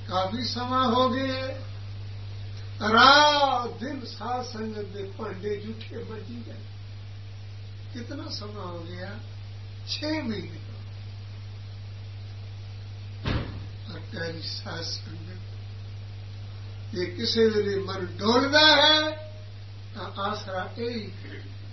काफी समा हो गए। रात दिन साथ संगत में पांडे जूठे बजी गए। कितना समा हो गया? 6 महीने का। और तेरी साथ संगत ये किसी वेले मन डोलता है, आसरा यही करेगी।